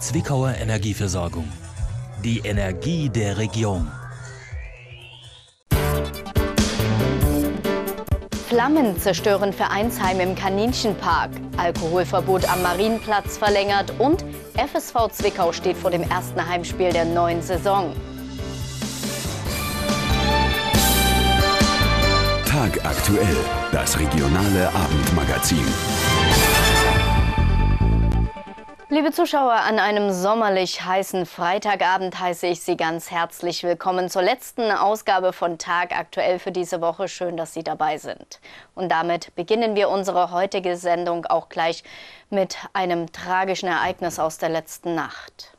Zwickauer Energieversorgung. Die Energie der Region. Flammen zerstören Vereinsheim im Kaninchenpark. Alkoholverbot am Marienplatz verlängert und FSV Zwickau steht vor dem ersten Heimspiel der neuen Saison. Tagaktuell, das regionale Abendmagazin. Liebe Zuschauer, an einem sommerlich heißen Freitagabend heiße ich Sie ganz herzlich willkommen zur letzten Ausgabe von Tagaktuell für diese Woche. Schön, dass Sie dabei sind. Und damit beginnen wir unsere heutige Sendung auch gleich mit einem tragischen Ereignis aus der letzten Nacht.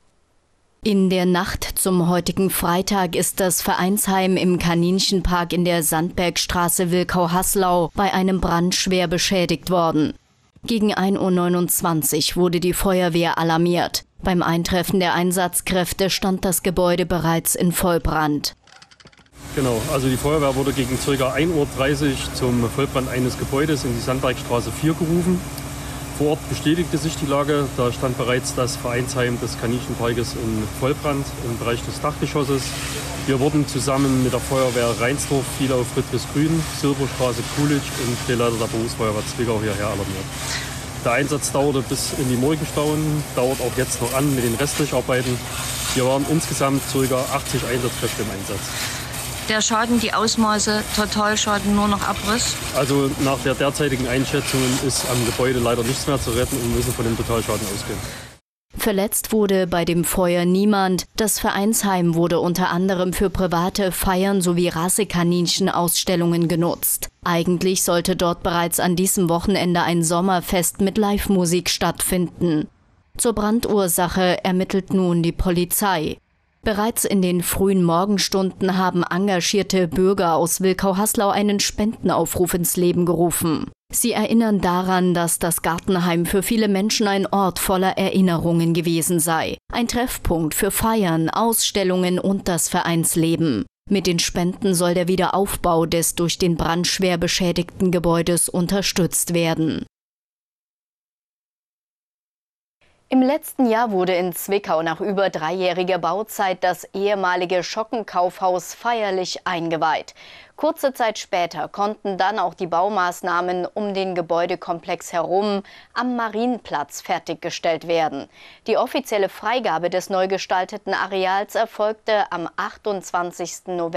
In der Nacht zum heutigen Freitag ist das Vereinsheim im Kaninchenpark in der Sandbergstraße Wilkau-Haslau bei einem Brand schwer beschädigt worden. Gegen 1:29 Uhr wurde die Feuerwehr alarmiert. Beim Eintreffen der Einsatzkräfte stand das Gebäude bereits in Vollbrand. Genau, also die Feuerwehr wurde gegen ca. 1:30 Uhr zum Vollbrand eines Gebäudes in die Sandbergstraße 4 gerufen. Vor Ort bestätigte sich die Lage, da stand bereits das Vereinsheim des Kaninchenparkes in Vollbrand im Bereich des Dachgeschosses. Wir wurden zusammen mit der Feuerwehr Reinsdorf, Vielau, Friedrichsgrün, Silberstraße, Kuhlitsch und Drehleiter der Berufsfeuerwehr Zwickau hierher alarmiert. Der Einsatz dauerte bis in die Morgenstunden, dauert auch jetzt noch an mit den restlichen Arbeiten. Wir waren insgesamt ca. 80 Einsatzkräfte im Einsatz. Der Schaden, die Ausmaße, Totalschaden, nur noch Abriss? Also nach der derzeitigen Einschätzung ist am Gebäude leider nichts mehr zu retten und müssen von dem Totalschaden ausgehen. Verletzt wurde bei dem Feuer niemand. Das Vereinsheim wurde unter anderem für private Feiern sowie Rassekaninchen-Ausstellungen genutzt. Eigentlich sollte dort bereits an diesem Wochenende ein Sommerfest mit Live-Musik stattfinden. Zur Brandursache ermittelt nun die Polizei. Bereits in den frühen Morgenstunden haben engagierte Bürger aus Wilkau-Haslau einen Spendenaufruf ins Leben gerufen. Sie erinnern daran, dass das Gartenheim für viele Menschen ein Ort voller Erinnerungen gewesen sei. Ein Treffpunkt für Feiern, Ausstellungen und das Vereinsleben. Mit den Spenden soll der Wiederaufbau des durch den Brand schwer beschädigten Gebäudes unterstützt werden. Im letzten Jahr wurde in Zwickau nach über 3-jähriger Bauzeit das ehemalige Schockenkaufhaus feierlich eingeweiht. Kurze Zeit später konnten dann auch die Baumaßnahmen um den Gebäudekomplex herum am Marienplatz fertiggestellt werden. Die offizielle Freigabe des neu gestalteten Areals erfolgte am 28. November.